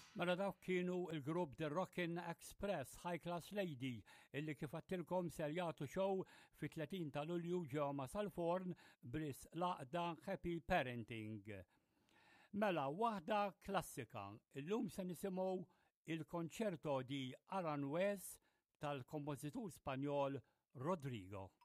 Mela dawk kienu il-grupp The Rockin' Express High Class Lady illi kif għattilkom ser jagħtu show fit-30 ta' Lulju ġewwa Salforn bris laqda Happy Parenting. Mela waħda klassika, illum se nisimgħu il-konċerto di Aranjuez tal-kompożitur Spanjol Rodrigo.